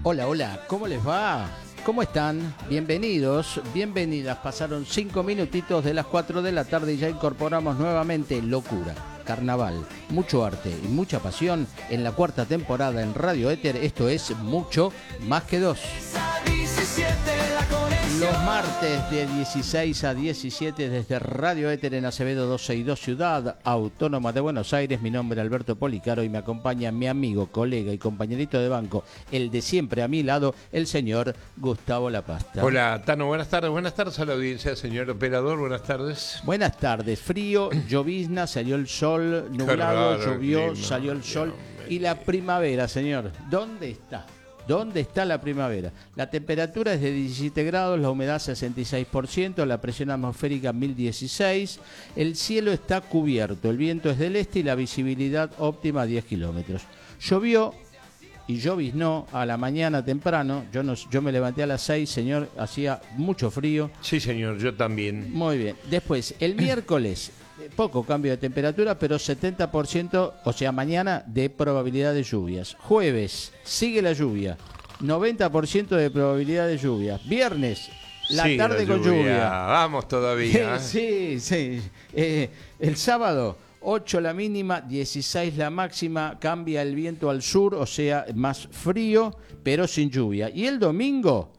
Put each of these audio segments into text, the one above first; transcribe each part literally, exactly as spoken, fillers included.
Hola, hola, ¿cómo les va? ¿Cómo están? Bienvenidos, bienvenidas. Pasaron cinco minutitos de las cuatro de la tarde y ya incorporamos nuevamente locura, carnaval, mucho arte y mucha pasión en la cuarta temporada en Radio Éter. Esto es Mucho Más que Dos. Los martes de dieciséis a diecisiete desde Radio Éter en Acevedo doscientos sesenta y dos, Ciudad Autónoma de Buenos Aires. Mi nombre es Alberto Policaro y me acompaña mi amigo, colega y compañerito de banco, el de siempre a mi lado, el señor Gustavo Lapasta. Hola, Tano, buenas tardes. Buenas tardes a la audiencia, señor operador. Buenas tardes. Buenas tardes. Frío, llovizna, salió el sol, nublado, raro, llovió, clima, salió el sol. Dios Y la primavera, señor, ¿dónde está? ¿Dónde está la primavera? La temperatura es de diecisiete grados, la humedad sesenta y seis por ciento, la presión atmosférica mil dieciséis, el cielo está cubierto, el viento es del este y la visibilidad óptima diez kilómetros. Llovió y lloviznó a la mañana temprano, yo, no, yo me levanté a las seis, señor, hacía mucho frío. Sí, señor, yo también. Muy bien. Después, el miércoles, poco cambio de temperatura, pero setenta por ciento, o sea, mañana, de probabilidad de lluvias. Jueves, sigue la lluvia, noventa por ciento de probabilidad de lluvia. Viernes, la Sigue tarde la con lluvia. Vamos todavía. Sí, sí. Eh, el sábado, ocho la mínima, dieciséis la máxima, cambia el viento al sur, o sea, más frío, pero sin lluvia. Y el domingo...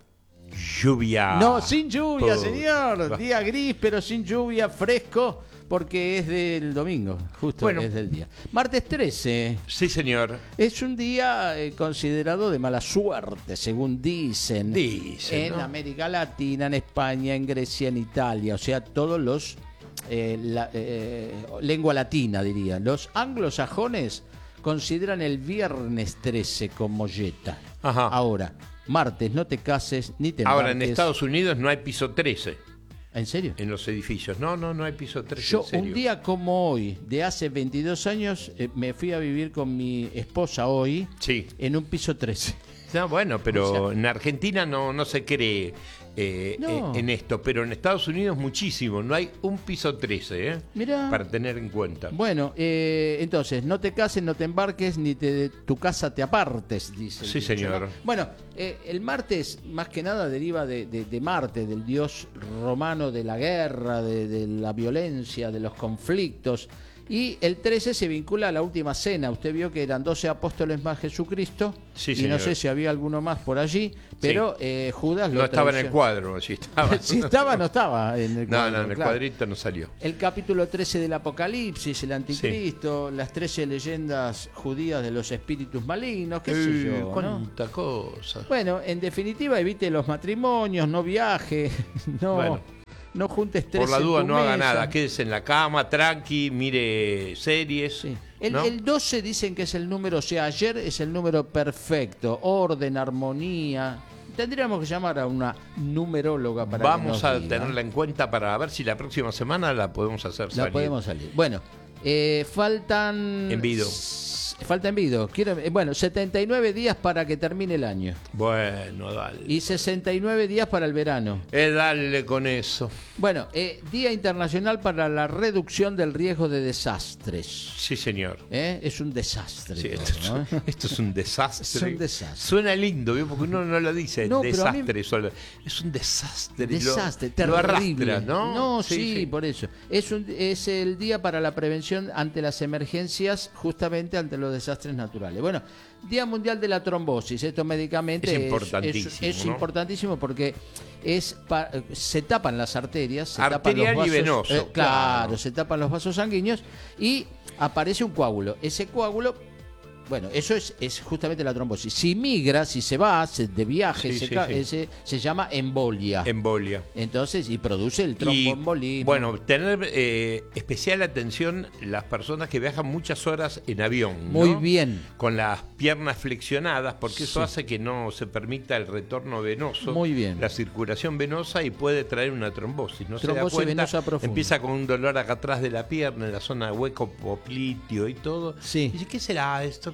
Lluvia. No, sin lluvia, Oh. señor. Día gris, pero sin lluvia, fresco, porque es del domingo, justo Bueno. es del día. Martes trece. Sí, señor. Es un día eh, considerado de mala suerte, según dicen. Dicen, En ¿no? América Latina, en España, en Grecia, en Italia. O sea, todos los... eh, la, eh, lengua latina, diría. Los anglosajones consideran el viernes trece como yeta. Ajá. Ahora, martes, no te cases ni te Ahora, en embarques. Estados Unidos no hay piso trece ¿En serio? en los edificios. No, no, no hay piso trece. Yo en serio. un día como hoy, de hace veintidós años, eh, me fui a vivir con mi esposa hoy Sí. en un piso trece. No, bueno, pero O sea- en Argentina no, no se cree eh, No. eh, en esto, pero en Estados Unidos muchísimo. No hay un piso trece, ¿eh? Mirá. Para tener en cuenta. Bueno, eh, entonces, no te cases, no te embarques, ni te, de tu casa te apartes, dice. el Sí, dicho, señor. ¿no? Bueno, eh, el martes, más que nada, deriva de, de- de Marte, del dios romano de la guerra, de, de la violencia, de los conflictos. Y el trece se vincula a la última cena. Usted vio que eran doce apóstoles más Jesucristo. Sí, y señor. no sé si había alguno más por allí, pero eh, Judas lo No estaba en el traicionó. cuadro, sí estaba. Si estaba, no estaba en el No, cuadro. no, en el claro. cuadrito no salió. El capítulo trece del Apocalipsis, el Anticristo, las trece leyendas judías de los espíritus malignos, qué sé Eh, yo, ¿no? cuánta cosa. Bueno, en definitiva, evite los matrimonios, no viaje, no, Bueno. no junte estrés Por la en duda tu no haga mesa. nada, quédese en la cama, tranqui, mire series. Sí. El, ¿no? el doce dicen que es el número, o sea, ayer es el número perfecto, orden, armonía. Tendríamos que llamar a una numeróloga para que Vamos nos a diga. tenerla en cuenta para ver si la próxima semana la podemos hacer La salir. podemos salir. Bueno, eh, faltan... Envido. s- Falta envido. Quiero, eh, bueno, setenta y nueve días para que termine el año. Bueno, dale. Y sesenta y nueve días para el verano. Eh, dale con eso. Bueno, eh, Día Internacional para la Reducción del Riesgo de Desastres. Sí, señor. ¿Eh? Es un desastre. Sí, todo, esto, ¿no? es, esto es un desastre. Es un desastre. Suena lindo, ¿vio? Porque uno no lo dice No, pero a mí- desastre solo. Es un desastre. Lo- Desastre, lo, terrible. arrastra, ¿no? No, sí, por eso. Es, un, es el día para la prevención ante las emergencias, justamente ante los desastres naturales. Bueno, Día Mundial de la Trombosis. Estos medicamentos Es es, importantísimo, es- es ¿no? importantísimo porque es pa- se tapan las arterias, se Arterial tapan los y vasos, venoso, eh, claro, claro. se tapan los vasos sanguíneos y aparece un coágulo. Ese coágulo, bueno, eso es, es justamente la trombosis. Si migra, si se va, se, de viaje, Sí, se, sí, ca- sí. ese, se llama embolia. Embolia. Entonces, y produce el Y tromboembolismo. bueno, tener eh, especial atención las personas que viajan muchas horas en avión. Muy ¿no? bien. Con las piernas flexionadas, porque eso Sí. hace que no se permita el retorno venoso. Muy bien. La circulación venosa y puede traer una trombosis. No se da Trombosis cuenta, venosa profunda. empieza con un dolor acá atrás de la pierna, en la zona de hueco popliteo y todo. Sí. Y dice, ¿qué será esto?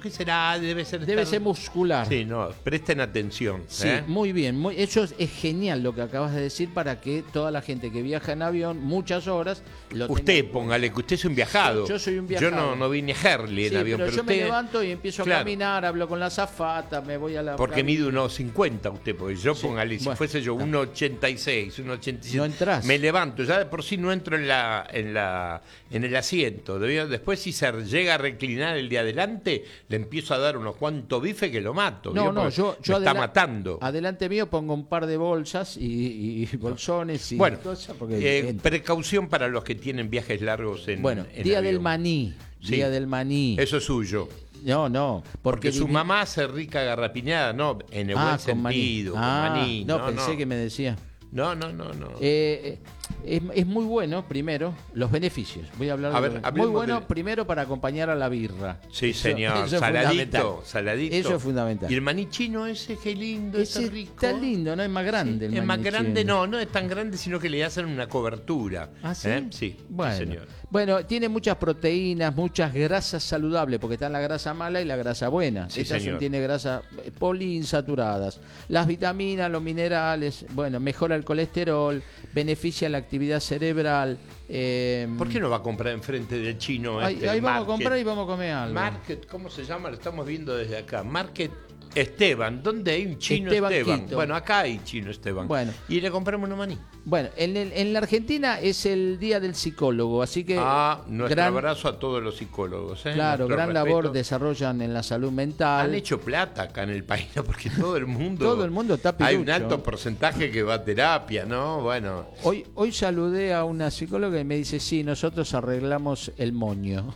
¿qué será? Debe ser... Debe estar- ser muscular. Sí, no, presten atención. Sí, ¿eh? muy bien. Muy, eso es, es genial lo que acabas de decir para que toda la gente que viaja en avión muchas horas lo Usted, tenga- póngale que usted es un viajado. Yo- yo soy un viajado. Yo no, no vine a Herley en Sí, avión, pero, pero, yo usted... me levanto y empiezo Claro. a caminar, hablo con la azafata, me voy a la... Porque cabina. mide uno cincuenta usted, porque yo, Sí, póngale, si bueno, fuese yo no. uno ochenta y seis, uno ochenta y siete, No entrás. me levanto, ya de por sí no entro en la en la en el asiento. Debió- Después si se llega a reclinar el de adelante, le empiezo a dar unos cuantos bifes que lo mato. No, ¿vio? no, Porque yo, yo me está adela- matando. Adelante mío pongo un par de bolsas y, y bolsones y Bueno, cosas porque eh, entra. precaución para los que tienen viajes largos en Bueno, en día avión. del maní, Sí. día del maní. Eso es suyo. No, no, Porque, su vini- mamá hace rica garrapiñada, no, en el Ah, buen con maní. sentido, con Ah, maní. no, No, pensé no. que me decía. No, no, no, no. Eh, es, es muy bueno, primero, los beneficios. Voy a hablar A de ver, los- Muy hablemos bueno, de- primero, para acompañar a la birra. Sí, Eso- señor. eso es Saladito, fundamental. saladito. Eso es fundamental. Y el maní chino ese, qué lindo, ese, Ese rico. está lindo, ¿no? Es más grande. el Es más maní grande, chino. no, no es tan grande, sino que le hacen una cobertura. ¿Ah, sí? ¿Eh? Sí, Bueno, sí, señor. bueno, tiene muchas proteínas, muchas grasas saludables, porque está la grasa mala y la grasa buena. Sí, Estas son- señor. tiene grasas eh, poliinsaturadas. Las vitaminas, los minerales, bueno, mejora el colesterol, beneficia la actividad cerebral. eh, ¿Por qué no va a comprar enfrente del chino? Ahí, este, ahí vamos a Market? comprar y vamos a comer algo. Market, ¿cómo se llama? Lo estamos viendo desde acá. Market Esteban. ¿Dónde hay un chino Esteban Esteban? Quito. Bueno, acá hay chino Esteban. Bueno. Y le compramos un maní. Bueno, en, el- en la Argentina es el Día del Psicólogo, así que Ah, nuestro gran, abrazo a todos los psicólogos. ¿eh? claro, Nuestro gran respeto. labor desarrollan en la salud mental. Han hecho plata acá en el país, ¿no? Porque todo el mundo. Todo el mundo está Hay un pilucho. alto porcentaje que va a terapia, ¿no? Bueno. Hoy, hoy saludé a una psicóloga y me dice, sí, nosotros arreglamos el moño.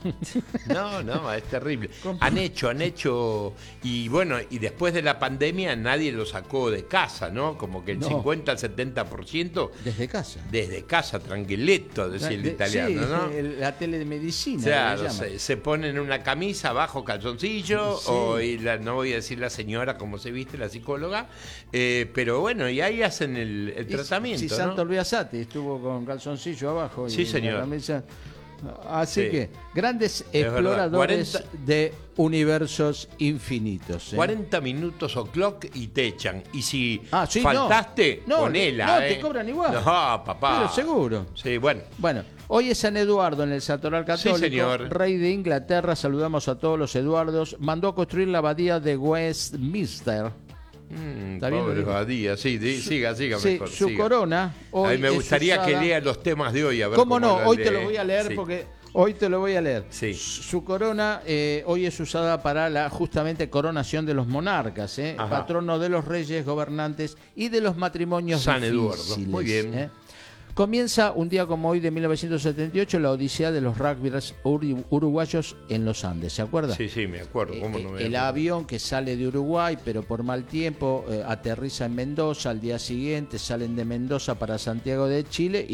No, no, es terrible. Han hecho, han hecho. Y bueno, y después de la pandemia nadie lo sacó de casa, ¿no? Como que el No. cincuenta al setenta por ciento Desde casa. desde casa, tranquiletto, decía el De- italiano, sí, ¿no? el- la telemedicina. Claro, le llaman. se, se ponen una camisa abajo calzoncillo, Sí. o y la- no voy a decir la señora como se viste, la psicóloga, eh, pero bueno, y ahí hacen el, el Y tratamiento. Si ¿no? Santo Olviasati estuvo con calzoncillo abajo. y Sí, la señor. camisa. Así Sí. que, grandes verdad, exploradores cuarenta de universos infinitos. ¿eh? cuarenta minutos o clock y te echan. Y si Ah, sí, faltaste, no. No, ponela. no, eh. te cobran igual. No, papá. Pero seguro. Sí, bueno. Bueno, hoy es San Eduardo en el Santoral Católico, señor. rey de Inglaterra. Saludamos a todos los Eduardos. Mandó a construir la abadía de Westminster. Mm, ¿Está bien, pobre lo digo? Badía, sí, di- siga, siga Sí, mejor. su siga. corona. Hoy A mí me es gustaría que usada- lea los temas de hoy. A ver ¿Cómo no? la Hoy te lee. lo voy a leer Sí. porque hoy te lo voy a leer. Sí. Su corona eh, hoy es usada para la justamente coronación de los monarcas, ¿eh? Ajá. Patrono de los reyes, gobernantes y de los matrimonios San Eduardo. difíciles, Muy bien. ¿eh? Comienza un día como hoy de mil novecientos setenta y ocho la odisea de los rugbyers uri- uruguayos en los Andes, ¿se acuerda? Sí, sí, me acuerdo. ¿Cómo Eh, no me el acuerdo? avión que sale de Uruguay, pero por mal tiempo, eh, aterriza en Mendoza, al día siguiente salen de Mendoza para Santiago de Chile y